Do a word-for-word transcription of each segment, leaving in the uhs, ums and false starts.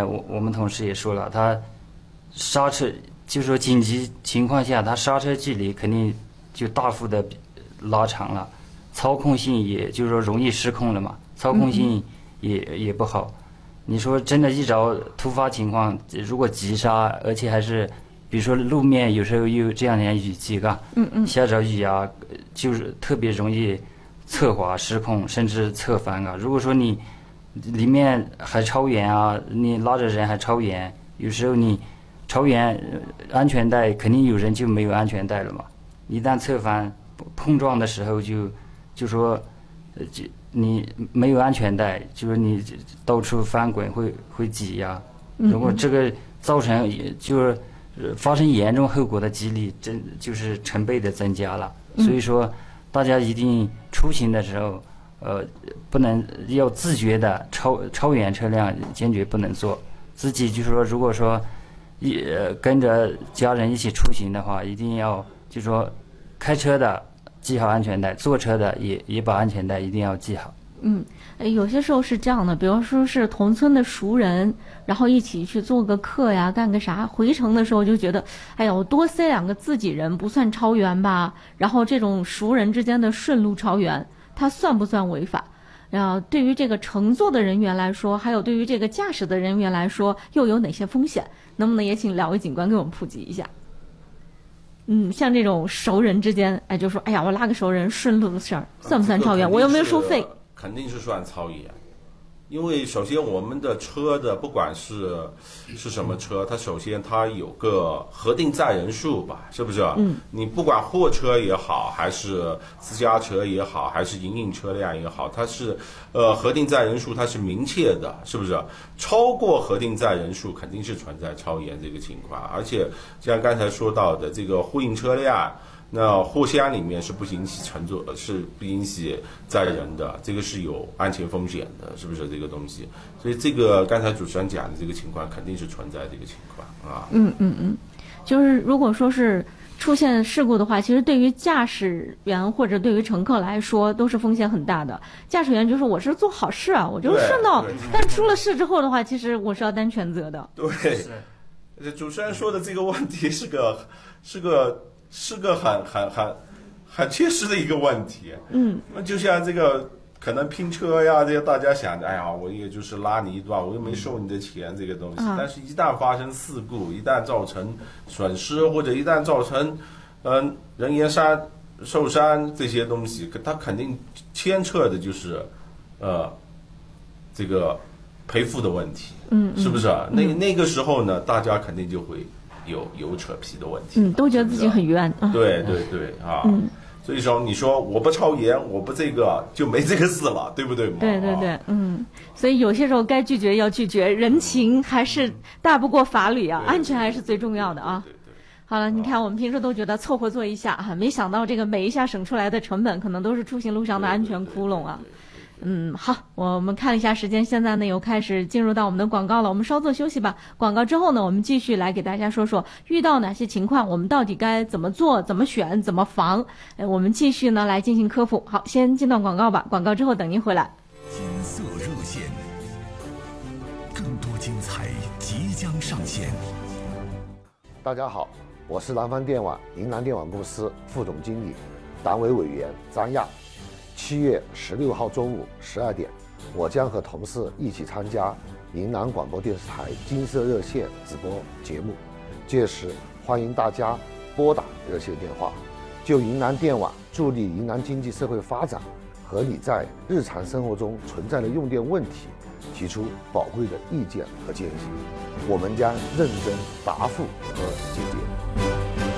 我我们同事也说了，他刹车就是说紧急情况下，他刹车距离肯定就大幅的拉长了，操控性也就是说容易失控了嘛，操控性也、嗯、也不好。你说真的，一着突发情况，如果急刹，而且还是比如说路面有时候有这两天雨季，嘎， 嗯嗯， 下着雨啊，就是特别容易侧滑失控，甚至侧翻啊。如果说你里面还超员啊，你拉着人还超员，有时候你超员安全带肯定有人就没有安全带了嘛。一旦侧翻碰撞的时候就就说呃就你没有安全带，就是你到处翻滚会会挤呀、啊。如果这个造成就是发生严重后果的几率真就是成倍的增加了。所以说大家一定出行的时候呃，不能要自觉的超超远车辆坚决不能坐。自己就是说，如果说一、呃、跟着家人一起出行的话，一定要就是说开车的系好安全带，坐车的也也把安全带一定要系好。 嗯，有些时候是这样的，比如说是同村的熟人，然后一起去做个客呀，干个啥，回程的时候就觉得，哎呀，我多塞两个自己人不算超员吧？然后这种熟人之间的顺路超员，它算不算违法？然后对于这个乘坐的人员来说，还有对于这个驾驶的人员来说，又有哪些风险？能不能也请两位警官给我们普及一下？嗯，像这种熟人之间，哎，就说，哎呀，我拉个熟人顺路的事儿，算不算超员？我又没有收费。 肯定是算超员，因为首先我们的车的不管是是什么车，它首先它有个核定载人数吧，是不是？嗯，你不管货车也好，还是私家车也好，还是营运车辆也好，它是呃核定载人数它是明确的，是不是？超过核定载人数肯定是存在超员这个情况，而且像刚才说到的这个货运车辆。那货箱里面是不允许乘坐，是不允许载人的，这个是有安全风险的，是不是这个东西？所以这个刚才主持人讲的这个情况肯定是存在这个情况啊。 嗯嗯嗯，就是如果说是出现事故的话，其实对于驾驶员或者对于乘客来说都是风险很大的。驾驶员就说我是做好事啊，我就顺道，但出了事之后的话，其实我是要担全责的。 对，主持人说的这个问题是个是个。是个很很很很切实的一个问题。 嗯， 那就像这个可能拼车呀，这些大家想着，哎呀，我也就是拉你一段，我又没收你的钱，这个东西。 啊、 但是，一旦发生事故，一旦造成损失，或者一旦造成嗯、呃、人员伤受伤这些东西，它肯定牵扯的就是呃这个赔付的问题。 嗯， 是不是？嗯、那那个时候呢，大家肯定就会。有有扯皮的问题， 嗯，都觉得自己很冤， 是是对对对啊，嗯，所以说你说我不超员，我不这个就没这个事了，对不对嘛？ 对对对，啊、嗯，所以有些时候该拒绝要拒绝，人情还是大不过法律啊，安全还是最重要的啊。 对对对对好了，你看我们平时都觉得凑合做一下啊，没想到这个每一下省出来的成本，可能都是出行路上的安全窟窿啊。 对对对对对嗯，好，我们看了一下时间，现在呢又开始进入到我们的广告了，我们稍作休息吧。广告之后呢，我们继续来给大家说说遇到哪些情况，我们到底该怎么做、怎么选、怎么防。哎，我们继续呢来进行科普。好，先进段广告吧，广告之后等您回来。 金色热线，更多精彩即将上线。 大家好，我是南方电网云南电网公司副总经理、党委委员张亚。七月十六号中午十二点，我将和同事一起参加云南广播电视台金色热线直播节目，届时欢迎大家拨打热线电话，就云南电网助力云南经济社会发展和你在日常生活中存在的用电问题提出宝贵的意见和建议，我们将认真答复和解决。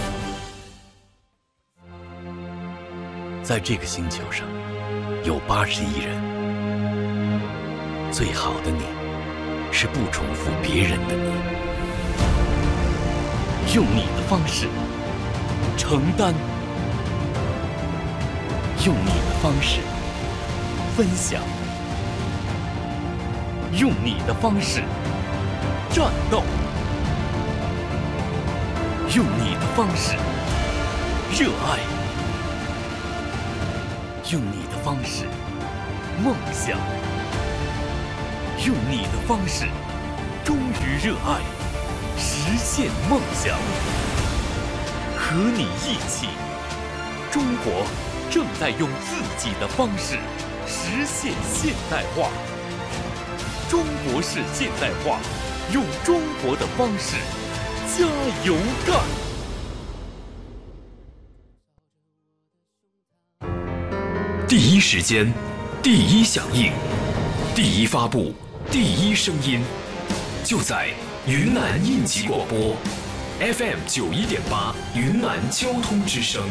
在这个星球上有八十亿人，最好的你是不重复别人的你，用你的方式承担，用你的方式分享，用你的方式战斗，用你的方式热爱，用你的方式梦想，用你的方式忠于热爱，实现梦想。和你一起，中国正在用自己的方式实现现代化。中国式现代化，用中国的方式加油干！第一时间，第一响应，第一发布，第一声音，就在云南应急广播 F M 九一点八云南交通之声。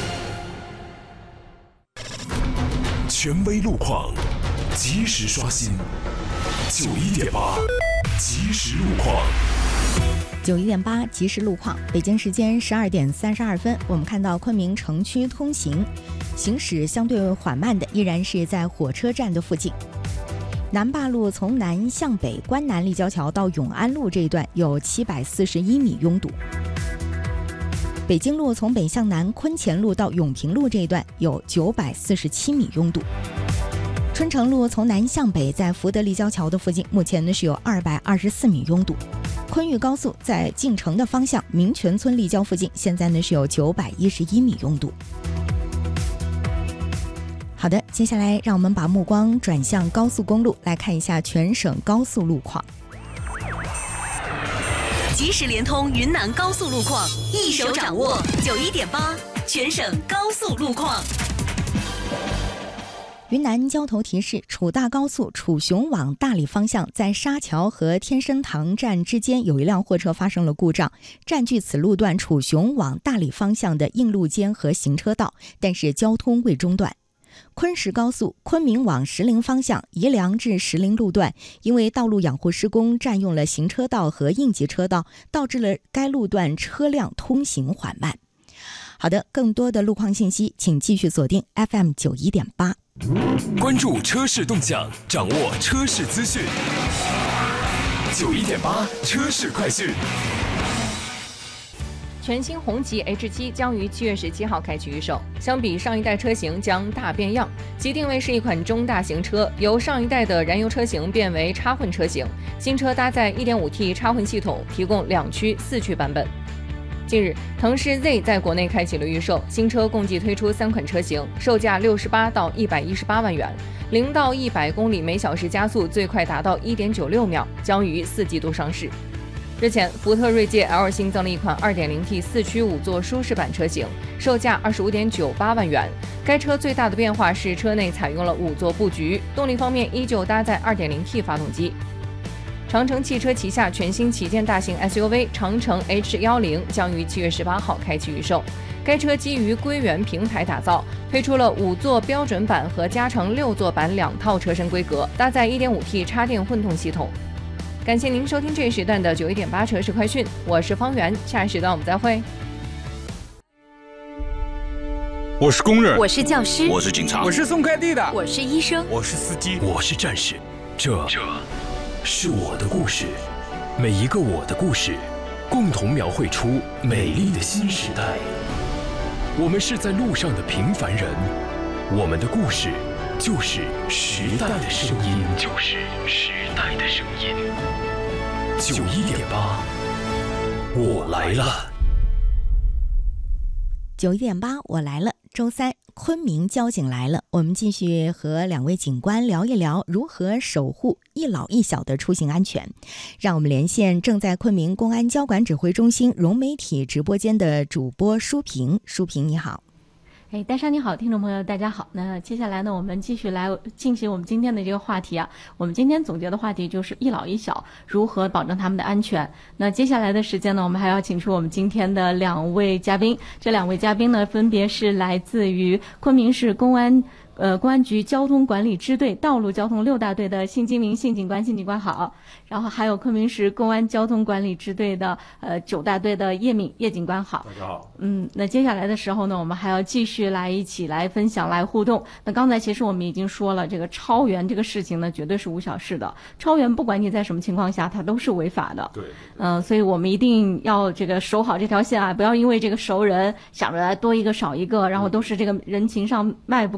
权威路况，及时刷新。九一点八，即时路况。 九一点八即时路况，北京时间十二点三十二分，我们看到昆明城区通行行驶相对缓慢的依然是在火车站的附近。南坝路从南向北关南立交桥到永安路这一段有七百四十一米拥堵。北京路从北向南昆前路到永平路这一段有九百四十七米拥堵。春城路从南向北在福德立交桥的附近目前呢是有二百二十四米拥堵。昆豫高速在进城的方向民权村立交附近现在呢是有九百一十一米拥堵。好的，接下来让我们把目光转向高速公路，来看一下全省高速路况。 即时联通云南高速路况，一手掌握九一点八全省高速路况。 云南交头提示：楚大高速楚雄往大理方向，在沙桥和天生堂站之间有一辆货车发生了故障，占据此路段楚雄往大理方向的应路间和行车道，但是交通未中断。昆石高速昆明往石林方向宜良至石林路段，因为道路养护施工占用了行车道和应急车道，导致了该路段车辆通行缓慢。好的，更多的路况信息请继续锁定 F M 九一点八。 关注车市动向，掌握车市资讯。九一点八车市快讯。 全新红旗 H 七 将于七月十七号开启预售。相比上一代车型将大变样，其定位是一款中大型车，由上一代的燃油车型变为插混车型。新车搭载 一点五 T 插混系统，提供两驱、四驱版本。近日，腾势 Z 在国内开启了预售，新车共计推出三款车型，售价六十八到一百一十八万元，零到一百公里每小时加速最快达到一点九六秒，将于四季度上市。日前，福特锐界 L 新增了一款 二点零 T 四驱五座舒适版车型，售价二十五点九八万元。该车最大的变化是车内采用了五座布局，动力方面依旧搭载 二点零 T 发动机。长城汽车旗下全新旗舰大型 S U V 长城 H 一零 将于七月十八号开启预售。该车基于归元平台打造，推出了五座标准版和加长六座版两套车身规格，搭载 一点五 T 插电混动系统。感谢您收听这一时段的九一点八车市快讯，我是方圆，下一时段我们再会。 我是工人， 我是教师， 我是警察， 我是送快递的， 我是医生， 我是司机， 我是战士。这这是我的故事，每一个我的故事，共同描绘出美丽的新时代。我们是在路上的平凡人，我们的故事就是时代的声音，就是时代的声音。九一点八，我来了。 九一点八，我来了。周三，昆明交警来了，我们继续和两位警官聊一聊如何守护一老一小的出行安全。让我们连线正在昆明公安交管指挥中心融媒体直播间的主播舒平。舒平你好。 哎，戴珊你好，听众朋友大家好。那接下来呢，我们继续来进行我们今天的这个话题啊。我们今天总结的话题就是一老一小如何保证他们的安全。那接下来的时间呢，我们还要请出我们今天的两位嘉宾。这两位嘉宾呢，分别是来自于昆明市公安呃公安局交通管理支队道路交通六大队的信金明信警官，信警官好。然后还有昆明市公安交通管理支队的呃九大队的叶敏叶警官好。 大家好。 嗯，那接下来的时候呢，我们还要继续来一起来分享来互动。那刚才其实我们已经说了，这个超员这个事情呢，绝对是无小事的。超员不管你在什么情况下，它都是违法的。 对。 嗯、呃，所以我们一定要这个守好这条线啊，不要因为这个熟人想着多一个少一个，然后都是这个人情上迈不开，这个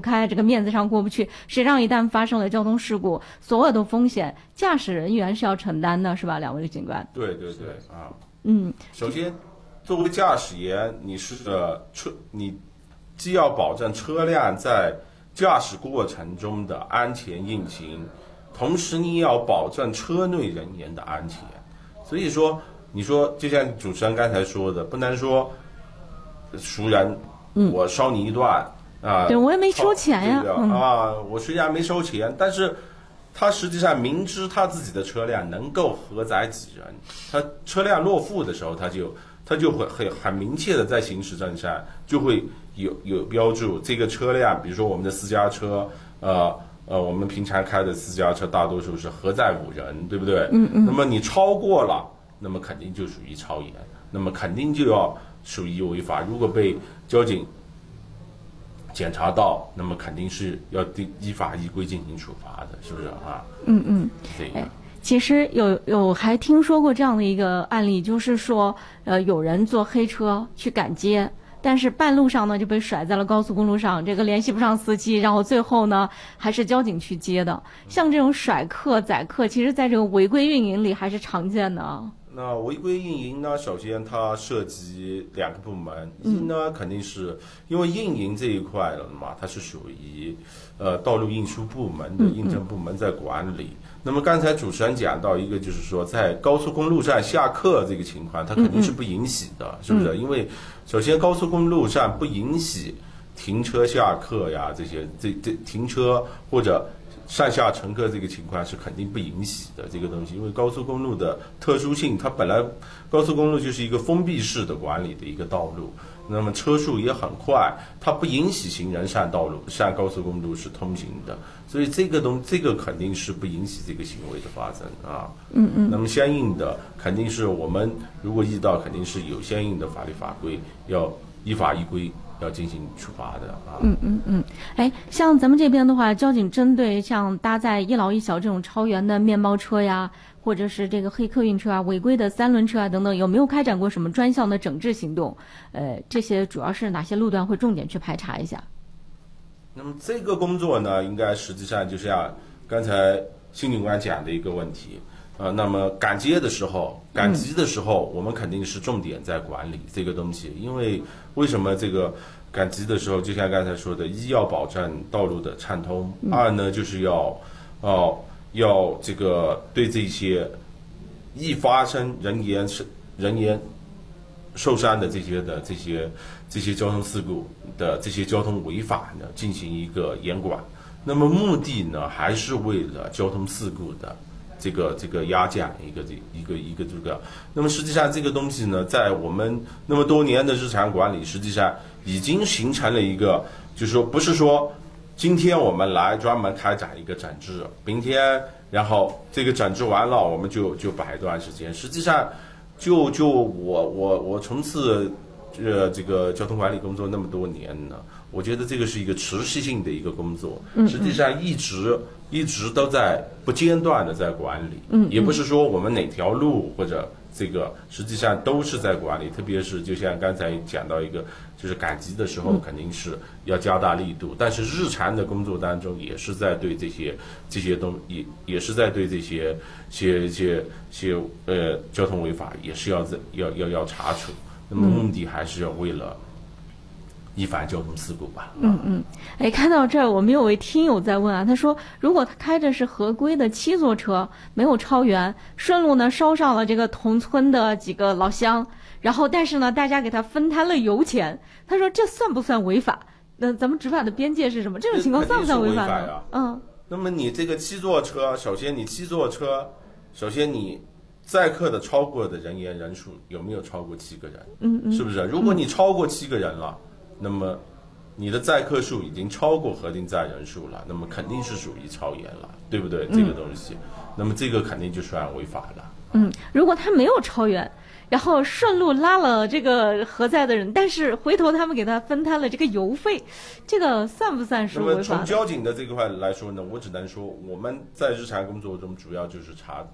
面子上过不去，实际上一旦发生了交通事故，所有的风险驾驶人员是要承担的，是吧？两位警官？ 对对对啊， 嗯， 首先作为驾驶员，你是车，你既要保证车辆在驾驶过程中的安全运行，同时你也要保证车内人员的安全。所以说，你说就像主持人刚才说的，不能说熟人，嗯，我收你一段啊， 对我也没收钱呀， 这个嗯、 啊，我虽然没收钱，但是他实际上明知他自己的车辆能够荷载几人，他车辆落户的时候，他就他就会很很明确的在行驶证上就会有有标注这个车辆，比如说我们的私家车，呃。呃，我们平常开的私家车大多数是荷载五人，对不对？ 嗯嗯。 那么你超过了，那么肯定就属于超严，那么肯定就要属于违法。如果被交警检查到，那么肯定是要依法依规进行处罚的，是不是啊？ 嗯嗯。 对。 哎，其实有有还听说过这样的一个案例，就是说，呃，有人坐黑车去赶街。但是半路上呢就被甩在了高速公路上，这个联系不上司机，然后最后呢还是交警去接的。像这种甩客载客，其实在这个违规运营里还是常见的。 那违规运营呢，首先它涉及两个部门，一呢肯定是因为运营这一块了嘛，它是属于呃道路运输部门的运证部门在管理。那么刚才主持人讲到一个，就是说在高速公路上下客这个情况，它肯定是不允许的，是不是？因为首先高速公路上不允许停车下客呀，这些这这停车或者上下乘客这个情况是肯定不允许的，这个东西，因为高速公路的特殊性，它本来高速公路就是一个封闭式的管理的一个道路，那么车速也很快，它不允许行人上道路上高速公路是通行的，所以这个东这个肯定是不允许这个行为的发生啊。 嗯嗯。 那么相应的肯定是我们如果遇到，肯定是有相应的法律法规要依法依规。要进行处罚的啊。 嗯嗯嗯，哎，像咱们这边的话，交警针对像搭载一老一小这种超员的面包车呀，或者是这个黑客运车啊、违规的三轮车啊等等，有没有开展过什么专项的整治行动？呃，这些主要是哪些路段会重点去排查一下？ 那么这个工作呢，应该实际上就像刚才辛警官讲的一个问题。呃，那么赶街的时候，赶集的时候，我们肯定是重点在管理这个东西，因为为什么这个赶集的时候，就像刚才说的，一要保证道路的畅通，二呢就是要，哦、呃，要这个对这些易发生人员是人员受伤的这些的这些这些交通事故的这些交通违法呢进行一个严管，那么目的呢还是为了交通事故的。这个这个压降一个一个一个这个，那么实际上这个东西呢，在我们那么多年的日常管理，实际上已经形成了一个，就是说不是说今天我们来专门开展一个整治，明天然后这个整治完了我们就就摆一段时间，实际上就就我我我从事呃这个交通管理工作那么多年呢，我觉得这个是一个持续性的一个工作，实际上一直。一直都在不间断的在管理，嗯，也不是说我们哪条路或者这个，实际上都是在管理。特别是就像刚才讲到一个，就是赶集的时候，肯定是要加大力度，但是日常的工作当中也是在对这些这些东也也是在对这些些些些呃交通违法也是要要要要查处。那么目的还是要为了。依法交通事故吧。 嗯嗯，哎，看到这儿，我们有位听友在问啊，他说，如果他开的是合规的七座车，没有超员，顺路呢捎上了这个同村的几个老乡，然后但是呢，大家给他分摊了油钱，他说这算不算违法？那咱们执法的边界是什么？这种情况算不算违法呢？ 啊、嗯。那么你这个七座车，首先你七座车，首先你载客的超过的人员人数有没有超过七个人？ 嗯嗯， 是不是？如果你超过七个人了。嗯那么，你的载客数已经超过核定载人数了，那么肯定是属于超员了，对不对？这个东西，嗯、那么这个肯定就算违法了。 嗯，如果他没有超员，然后顺路拉了这个核载的人，但是回头他们给他分摊了这个油费，这个算不算是违法的？ 那么从交警的这块来说呢，我只能说我们在日常工作中主要就是查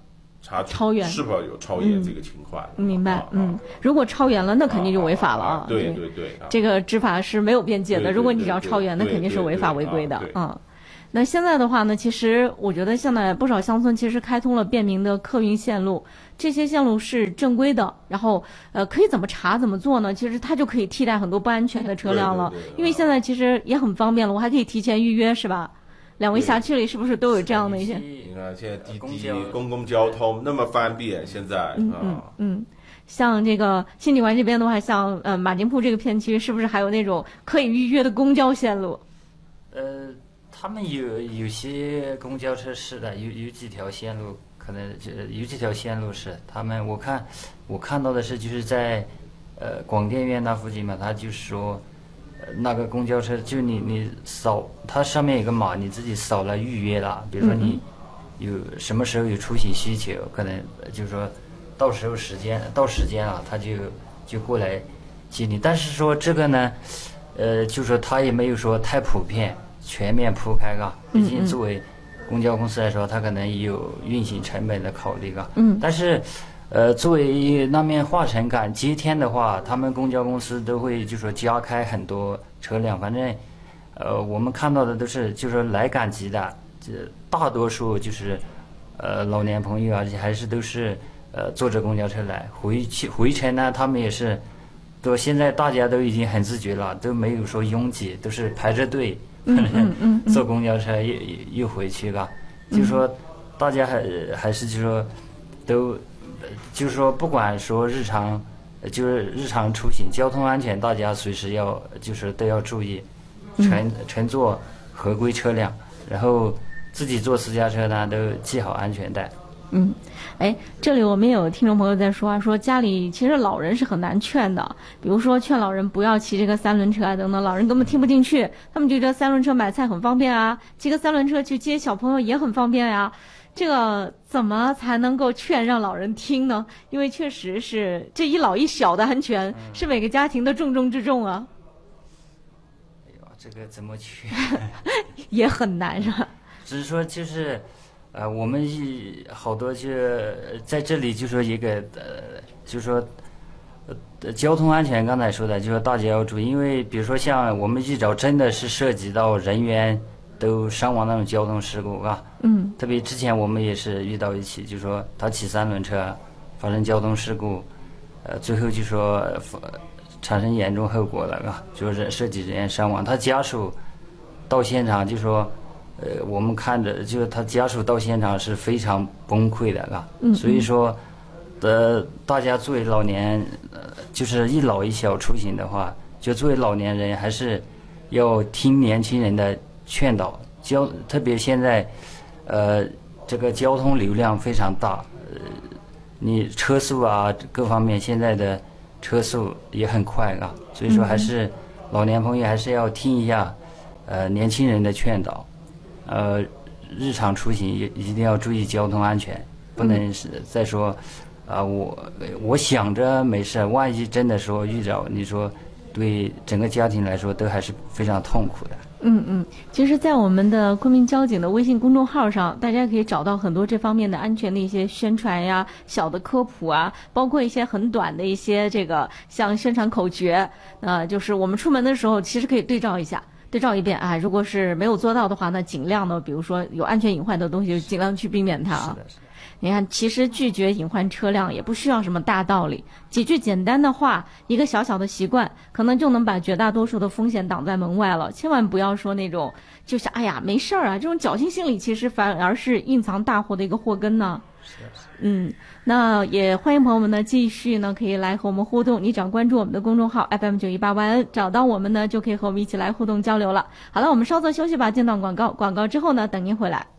查超员是否有超员这个情况。 嗯、明白，嗯，如果超员了，那肯定就违法了啊。 对对对， 这个执法是没有边界的，如果你只要超员，那肯定是违法违规的啊。那现在的话呢，其实我觉得现在不少乡村其实开通了便民的客运线路，这些线路是正规的，然后呃可以怎么查怎么做呢？其实它就可以替代很多不安全的车辆了，因为现在其实也很方便了，我还可以提前预约，是吧？两位辖区里是不是都有这样的一些？ 你看现在滴滴公共交通那么方便，现在嗯嗯嗯，像这个新体湾这边的话，像呃马金铺这个片区，是不是还有那种可以预约的公交线路？ 呃。他们有有些公交车是的，有有几条线路可能有几条线路是他们，我看我看到的是就是在呃广电院那附近嘛，他就是说、呃、那个公交车就你你扫它上面有个码，你自己扫了预约了，比如说你有什么时候有出行需求，可能就是说到时候时间到时间了，他就就过来接你，但是说这个呢，呃，就是说他也没有说太普遍。全面铺开啊，毕竟作为公交公司来说，它可能也有运行成本的考虑啊。嗯。但是，呃，作为那面化成港接天的话，他们公交公司都会就说加开很多车辆，反正，呃，我们看到的都是就是说来赶集的，这大多数就是，呃，老年朋友，而且还是都是呃坐着公交车来回去回程呢，他们也是，都现在大家都已经很自觉了，都没有说拥挤，都是排着队。 嗯嗯嗯嗯、 坐公交车又又回去了，嗯、就是说大家还还是就是说都就是说不管说日常就是日常出行交通安全，大家随时要就是都要注意乘乘坐合规车辆，然后自己坐私家车呢都系好安全带。 嗯，哎，这里我们有听众朋友在说啊，说家里其实老人是很难劝的，比如说劝老人不要骑这个三轮车啊等等，老人根本听不进去，他们觉得三轮车买菜很方便啊，骑个三轮车去接小朋友也很方便呀、啊，这个怎么才能够劝让老人听呢？因为确实是这一老一小的安全、嗯、是每个家庭的重中之重啊。 哎呦，这个怎么劝也很难是吧？ 只是说就是。呃，我们一好多就在这里就说一个呃，就说呃交通安全，刚才说的，就说大家要注意，因为比如说像我们遇着真的是涉及到人员都伤亡那种交通事故啊， 嗯， 特别之前我们也是遇到一起，就说他骑三轮车发生交通事故，呃，最后就说、呃、产生严重后果了啊，就是涉及人员伤亡，他家属到现场就说。呃，我们看着就是他家属到现场是非常崩溃的啊， 嗯、 所以说，呃，大家作为老年，呃，就是一老一小出行的话，就作为老年人还是要听年轻人的劝导，交特别现在，呃，这个交通流量非常大，呃，你车速啊各方面现在的车速也很快啊，所以说还是老年朋友还是要听一下，呃，年轻人的劝导。呃，日常出行也一定要注意交通安全，不能是再说，啊、呃，我我想着没事，万一真的说遇着，你说对整个家庭来说都还是非常痛苦的。 嗯嗯，其实，在我们的昆明交警的微信公众号上，大家可以找到很多这方面的安全的一些宣传呀、小的科普啊，包括一些很短的一些这个像宣传口诀，呃，就是我们出门的时候其实可以对照一下。对照一遍啊，如果是没有做到的话，那尽量的，比如说有安全隐患的东西，尽量去避免它啊。 是的，是的。 你看，其实拒绝隐患车辆也不需要什么大道理，几句简单的话，一个小小的习惯，可能就能把绝大多数的风险挡在门外了。千万不要说那种就是哎呀没事儿啊，这种侥幸心理其实反而是蕴藏大祸的一个祸根呢。 是的，是的。 嗯，那也欢迎朋友们呢继续呢可以来和我们互动，你只要关注我们的公众号 F M 九一八 Y N， 找到我们呢就可以和我们一起来互动交流了。好了，我们稍作休息吧，间断广告，广告之后呢等您回来。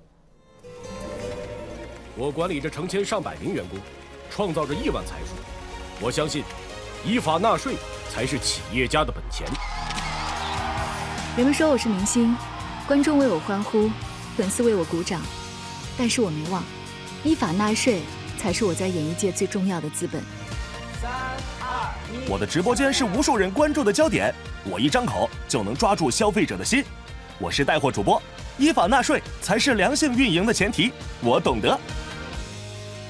我管理着成千上百名员工，创造着亿万财富。我相信，依法纳税才是企业家的本钱。 人们说我是明星，观众为我欢呼，粉丝为我鼓掌，但是我没忘，依法纳税才是我在演艺界最重要的资本。 三二一，我的直播间是无数人关注的焦点，我一张口就能抓住消费者的心。我是带货主播，依法纳税才是良性运营的前提，我懂得。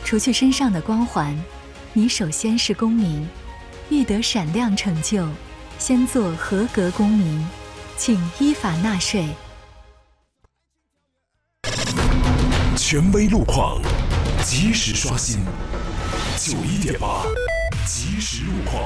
除去身上的光环，你首先是公民。欲得闪亮成就，先做合格公民，请依法纳税。 权威路况，及时刷新。九一点八，及时路况。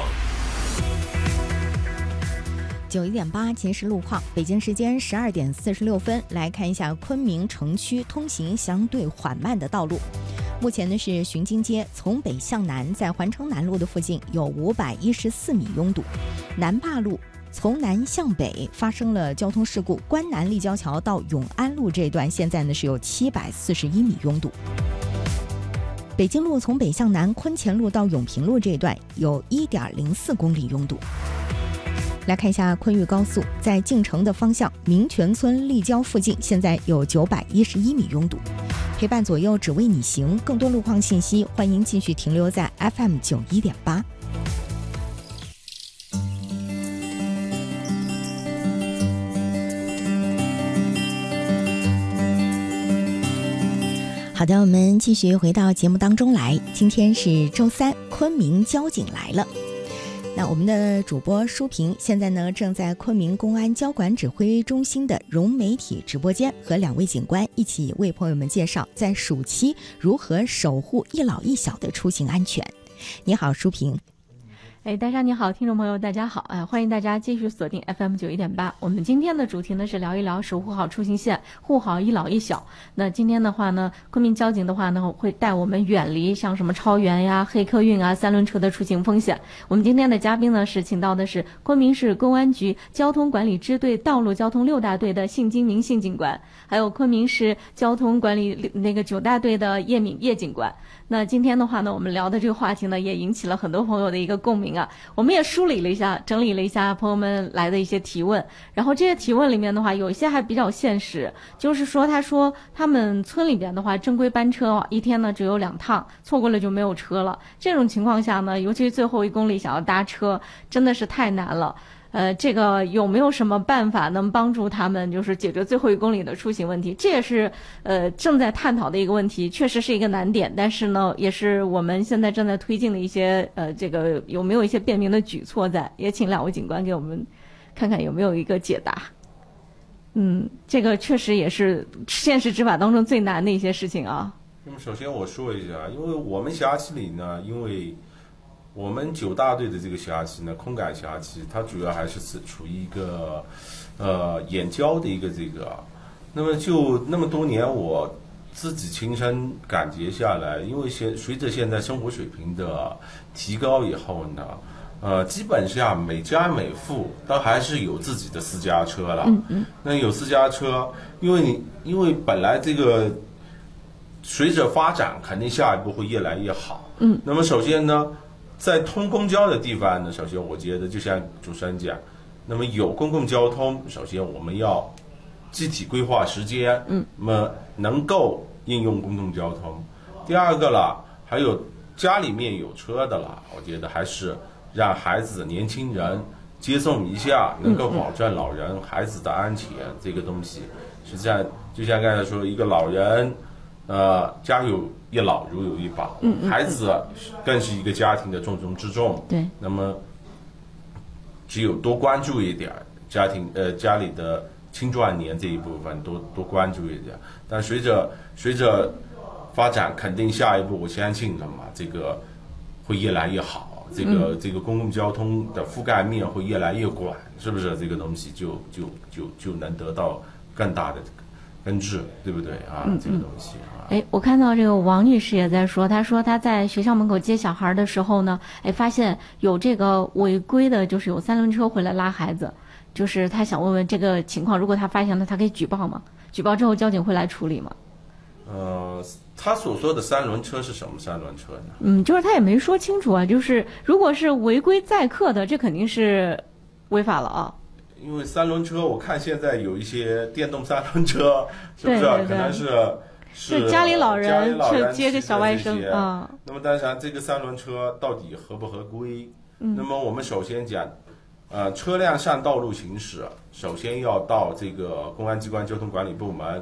九一点八，及时路况。北京时间十二点四十六分，来看一下昆明城区通行相对缓慢的道路。目前呢是巡京街从北向南，在环城南路的附近有五百一十四米拥堵。南坝路从南向北发生了交通事故，关南立交桥到永安路这段现在呢是有七百四十一米拥堵。北京路从北向南，昆前路到永平路这段有一点零四公里拥堵。来看一下昆豫高速，在进城的方向，民权村立交附近现在有九百一十一米拥堵。陪伴左右，只为你行。更多路况信息，欢迎继续停留在 F M 九一点八。好的，我们继续回到节目当中来。今天是周三，昆明交警来了。那我们的主播舒平现在呢正在昆明公安交管指挥中心的融媒体直播间，和两位警官一起为朋友们介绍在暑期如何守护一老一小的出行安全。你好，舒平。 哎，大家你好，听众朋友大家好，哎，欢迎大家继续锁定 F M 九一点八。我们今天的主题呢是聊一聊守护好出行线，护好一老一小。那今天的话呢，昆明交警的话呢会带我们远离像什么超员呀、黑客运啊、三轮车的出行风险。我们今天的嘉宾呢是请到的是昆明市公安局交通管理支队道路交通六大队的信金明信警官，还有昆明市交通管理那个九大队的叶敏叶警官。那今天的话呢，我们聊的这个话题呢也引起了很多朋友的一个共鸣啊。我们也梳理了一下，整理了一下朋友们来的一些提问，然后这些提问里面的话，有一些还比较现实，就是说他说他们村里边的话，正规班车一天呢只有两趟，错过了就没有车了。这种情况下呢，尤其是最后一公里想要搭车，真的是太难了。呃，这个有没有什么办法能帮助他们，就是解决最后一公里的出行问题？这也是呃正在探讨的一个问题，确实是一个难点，但是呢，也是我们现在正在推进的一些呃这个有没有一些便民的举措在？也请两位警官给我们看看有没有一个解答。嗯，这个确实也是现实执法当中最难的一些事情啊。 那么首先我说一下，因为我们辖区里呢，因为我们九大队的这个辖区呢，空改辖区，它主要还是处于一个呃远郊的一个这个。那么就那么多年，我自己亲身感觉下来，因为现随着现在生活水平的提高以后呢，呃，基本上每家每户都还是有自己的私家车了。 嗯嗯。 那有私家车，因为你因为本来这个随着发展，肯定下一步会越来越好。 嗯。 那么首先呢，在通公交的地方呢，首先我觉得就像主持人讲，那么有公共交通，首先我们要具体规划时间， 嗯， 那么能够应用公共交通。第二个了，还有家里面有车的了，我觉得还是让孩子、年轻人接送一下，能够保证老人、嗯、孩子的安全。这个东西实际上就像刚才说，一个老人，呃，家有一老如有一宝， 嗯嗯， 孩子更是一个家庭的重中之重。 对， 那么只有多关注一点家庭，呃，家里的青壮年这一部分，多多关注一点。但随着随着发展，肯定下一步我相信了嘛，这个会越来越好，这个、嗯、这个公共交通的覆盖面会越来越广，是不是？这个东西就就就就能得到更大的根治，对不对啊？ 嗯、 这个东西啊。 哎，我看到这个王女士也在说，她说她在学校门口接小孩的时候呢，哎，发现有这个违规的，就是有三轮车回来拉孩子，就是她想问问这个情况，如果她发现了，她可以举报吗？举报之后交警会来处理吗？ 呃，他所说的三轮车是什么三轮车呢？ 嗯，就是他也没说清楚啊，就是如果是违规载客的，这肯定是违法了啊。 因为三轮车，我看现在有一些电动三轮车，是不是？ 对对对， 可能是是家里老人去接个小外甥啊。 那么当然，这个三轮车到底合不合规？ 嗯， 那么我们首先讲，呃，车辆上道路行驶，首先要到这个公安机关交通管理部门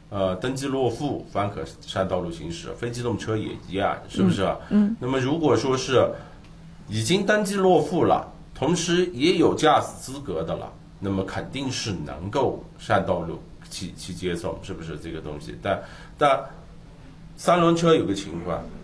呃登记落户方可上道路行驶，非机动车也一样，是不是？ 嗯。嗯那么如果说是已经登记落户了，同时也有驾驶资格的了，那么肯定是能够上道路去去接送，是不是这个东西？但但三轮车有个情况，